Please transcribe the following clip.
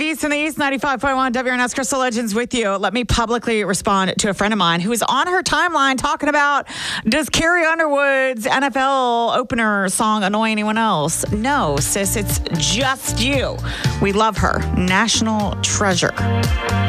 Beast in the East, 95.1 WRNS. Crystal Legends with you. Let me publicly respond to a friend of mine who was on her timeline talking about, does Carrie Underwood's NFL opener song annoy anyone else? No, sis, it's just you. We love her. National treasure.